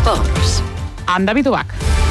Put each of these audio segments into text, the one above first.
Esports. Amb David Ubach.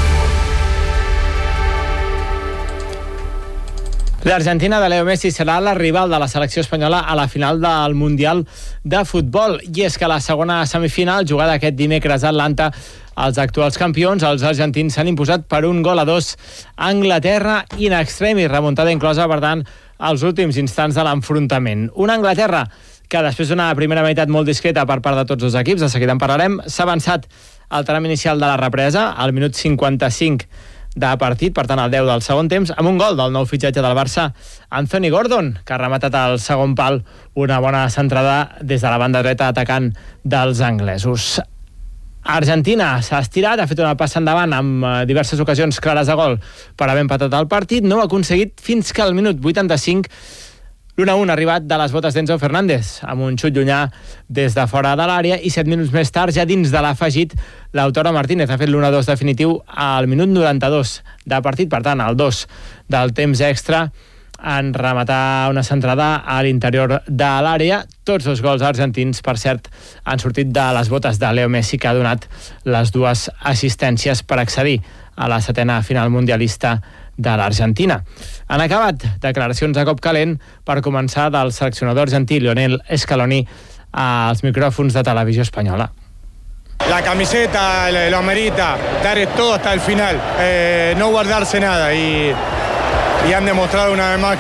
L'Argentina de Leo Messi serà la rival de la selecció espanyola a la final del Mundial de Futbol. I és que la segona semifinal, jugada aquest dimecres a Atlanta, els actuals campions, els argentins, s'han imposat per 1-2 a Anglaterra in extremis, remuntada inclosa, per tant, als últims instants de l'enfrontament. Una Anglaterra que després d'una primera meitat molt discreta per part de tots els equips, de seguida en parlarem, s'ha avançat al tram inicial de la represa, al minut 55 de partit, per tant el 10 del segon temps, amb un gol del nou fitxatge del Barça, Anthony Gordon, que ha rematat al segon pal una bona centrada des de la banda dreta atacant dels anglesos. Argentina s'ha estirat, ha fet una passa endavant amb diverses ocasions clares de gol per haver empatat el partit, no ho ha aconseguit fins que al minut 85 l'1-1 ha arribat de les botes d'Enzo Fernández, amb un xut llunyà des de fora de l'àrea, i 7 minuts més tard, ja dins de l'afegit, Lautaro Martínez ha fet l'1-2 definitiu al minut 92 de partit, per tant, el 2 del temps extra, en rematar una centrada a l'interior de l'àrea. Tots els gols argentins, per cert, han sortit de les botes de Leo Messi, que ha donat les dues assistències per accedir a la setena final mundialista de l'Argentina. Han acabat declaracions a cop calent per començar del seleccionador argentí Lionel Scaloni als micròfons de Televisió Espanyola. La camiseta lo amerita, dar todo hasta el final, no guardarse nada, y han demostrado una vez más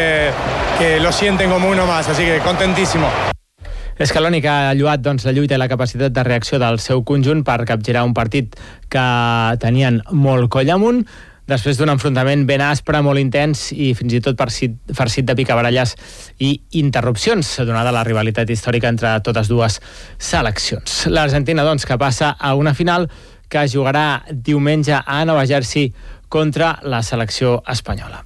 que lo sienten como uno más, así que contentísimo. Scaloni, que ha lluat la lluita i la capacitat de reacció del seu conjunt per capgirar un partit que tenien molt coll amunt, després d'un enfrontament ben aspre, molt intens i fins i tot farcit de picabaralles i interrupcions, donada la rivalitat històrica entre totes dues seleccions. L'Argentina, que passa a una final que es jugarà diumenge a Nova Jersey contra la selecció espanyola.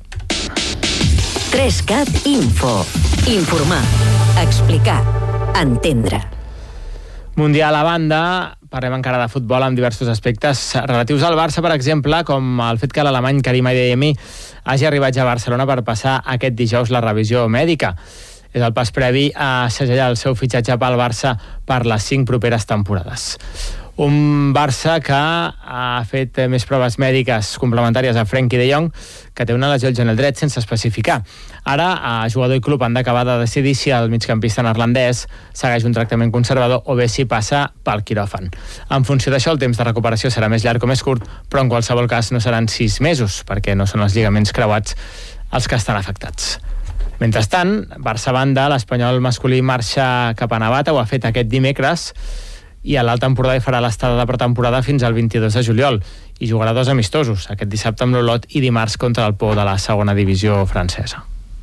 3CAT Info. Informar, explicar, entendre. Mundial a banda, parlem encara de futbol amb diversos aspectes relatius al Barça, per exemple, com el fet que l'alemany Karim Adeyemi hagi arribat ja a Barcelona per passar aquest dijous la revisió mèdica. És el pas previ a segellar el seu fitxatge pel Barça per les 5 properes temporades. Un Barça que ha fet més proves mèdiques complementàries a Frenkie de Jong, que té una lesió al genoll dret sense especificar. Ara, jugador i club han d'acabar de decidir si el migcampista neerlandès segueix un tractament conservador o bé si passa pel quiròfan. En funció d'això, el temps de recuperació serà més llarg o més curt, però en qualsevol cas no seran 6 mesos, perquè no són els lligaments creuats els que estan afectats. Mentrestant, Barça banda, l'espanyol masculí marxa cap a Navata, ho ha fet aquest dimecres, i a l'Alt Empordà hi farà l'estada de pretemporada fins al 22 de juliol i jugarà 2 amistosos, aquest dissabte amb l'Olot i dimarts contra el Pau de la segona divisió francesa.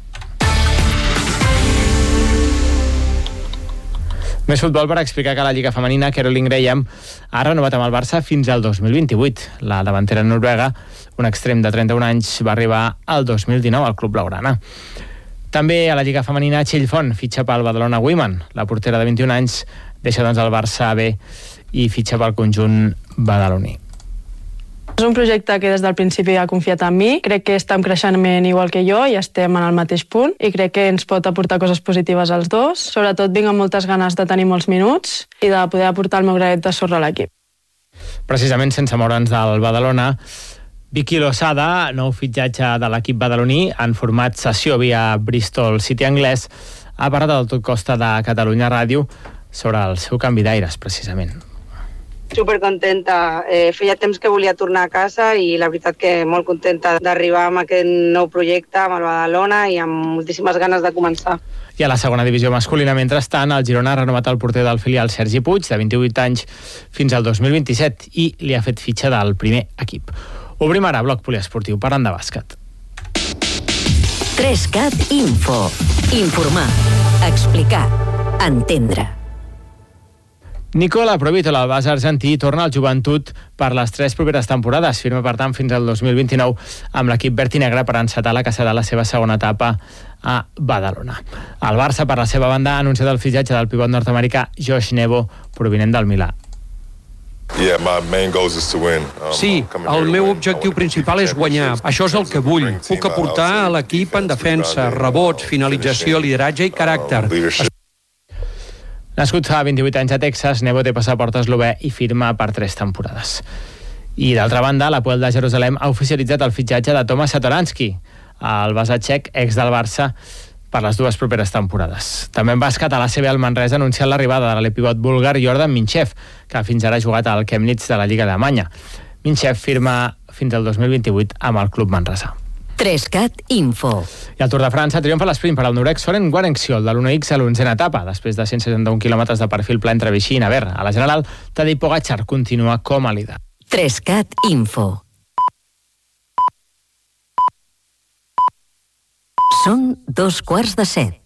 Més futbol per explicar que la Lliga Femenina, Caroline Graham ha renovat amb el Barça fins al 2028. La davantera noruega, un extrem de 31 anys, va arribar al 2019 al club blaugrana. També a la Lliga Femenina, Txell Font fitxa pel Badalona Women. La portera de 21 anys deixa el Barça B i fitxa pel conjunt badaloní. És un projecte que des del principi ha confiat en mi. Crec que està en creixement igual que jo i estem en el mateix punt i crec que ens pot aportar coses positives als dos. Sobretot vinc amb moltes ganes de tenir molts minuts i de poder aportar el meu granet de sorra a l'equip. Precisament sense moure'ns del Badalona, Vicky Losada, nou fitxatge de l'equip badaloní, en format sessió via Bristol City anglès, ha parlat del Tot Costa de Catalunya Ràdio sobre el seu canvi d'aires, precisament. Supercontenta. Feia temps que volia tornar a casa i la veritat que molt contenta d'arribar amb aquest nou projecte amb el Badalona i amb moltíssimes ganes de començar. I a la segona divisió masculina, mentrestant, el Girona ha renovat el porter del filial Sergi Puig, de 28 anys, fins al 2027, i li ha fet fitxa del primer equip. Obrim ara bloc poliesportiu parlant de bàsquet. 3CAT Info. Informar, explicar, entendre. Nicola Provítola, el base argentí, torna al Joventut per les 3 properes temporades. Firma, per tant, fins al 2029 amb l'equip verd i negre per encetar la que serà la seva segona etapa a Badalona. El Barça, per la seva banda, ha anunciat el fitxatge del pivot nord-americà Josh Nebo, provinent del Milà. Sí, el meu objectiu principal és guanyar. Això és el que vull. Puc aportar a l'equip en defensa, rebots, finalització, lideratge i caràcter. Nascut fa 28 anys a Texas, Nebo té passaport eslové i firma per 3 temporades. I d'altra banda, la Puel de Jerusalem ha oficialitzat el fitxatge de Tomas Satoranski, el base txec, ex del Barça, per les 2 properes temporades. També en bàsquet, a l'ACB el Manresa ha anunciat l'arribada de l'alepivot búlgar Jordan Minchev, que fins ara ha jugat al Chemnitz de la Lliga Alemanya. Minchev firma fins al 2028 amb el club manresà. 3CAT Info. I al Tour de França triomfa l'esprint per al noruec Søren Guarenciol de l'1X a l'11a etapa, després de 161 quilòmetres de perfil pla entre Vichy i Navarra. A la general, Tadej Pogačar continua com a líder. 3CAT Info. Són 2:15.